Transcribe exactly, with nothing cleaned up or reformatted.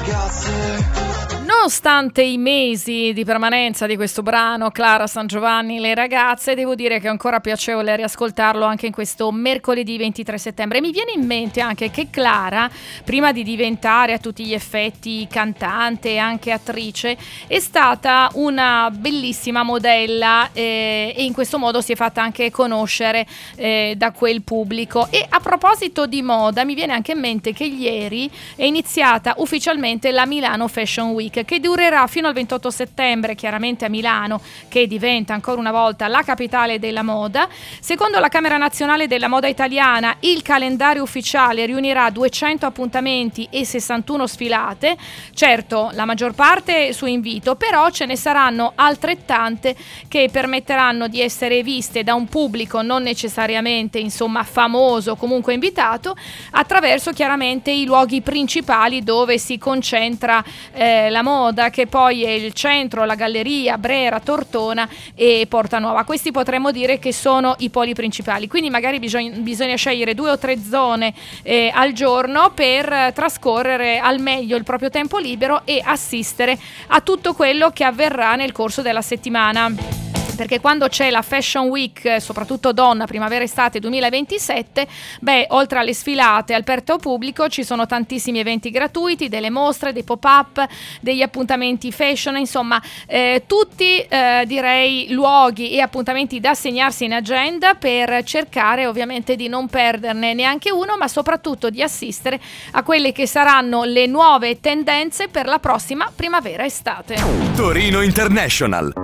Nonostante i mesi di permanenza di questo brano, Clara San Giovanni, Le ragazze, devo dire che è ancora piacevole riascoltarlo anche in questo mercoledì ventitré settembre. Mi viene in mente anche che Clara, prima di diventare a tutti gli effetti cantante e anche attrice, è stata una bellissima modella eh, e in questo modo si è fatta anche conoscere eh, da quel pubblico. E a proposito di moda, mi viene anche in mente che ieri è iniziata ufficialmente la Milano Fashion Week, che durerà fino al ventotto settembre, chiaramente a Milano, che diventa ancora una volta la capitale della moda. Secondo la Camera Nazionale della Moda Italiana, il calendario ufficiale riunirà duecento appuntamenti e sessantuno sfilate. Certo, la maggior parte su invito, però ce ne saranno altrettante che permetteranno di essere viste da un pubblico non necessariamente, insomma, famoso, comunque invitato, attraverso chiaramente i luoghi principali dove si concentra eh, la moda, che poi è il centro, la galleria, Brera, Tortona e Porta Nuova. Questi potremmo dire che sono i poli principali, quindi magari bisogna, bisogna scegliere due o tre zone eh, al giorno per trascorrere al meglio il proprio tempo libero e assistere a tutto quello che avverrà nel corso della settimana. Perché quando c'è la Fashion Week, soprattutto donna, primavera-estate duemilaventisette, beh, oltre alle sfilate aperto al pubblico ci sono tantissimi eventi gratuiti, delle mostre, dei pop-up, degli appuntamenti fashion, insomma, eh, tutti eh, direi luoghi e appuntamenti da segnarsi in agenda per cercare ovviamente di non perderne neanche uno, ma soprattutto di assistere a quelle che saranno le nuove tendenze per la prossima primavera-estate. Torino International.